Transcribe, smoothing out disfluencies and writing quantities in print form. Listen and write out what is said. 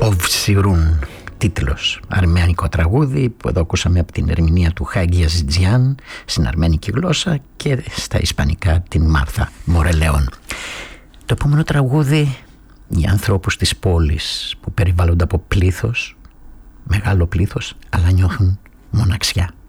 Ovsirun, τίτλος, αρμενικό τραγούδι που εδώ ακούσαμε από την ερμηνεία του Χάγγι Αζιτζιάν στην αρμενική γλώσσα και στα ισπανικά την Μάρθα Μορελέον. Το επόμενο τραγούδι για ανθρώπους της πόλης που περιβάλλονται από πλήθος, μεγάλο πλήθος, αλλά νιώθουν μοναξιά.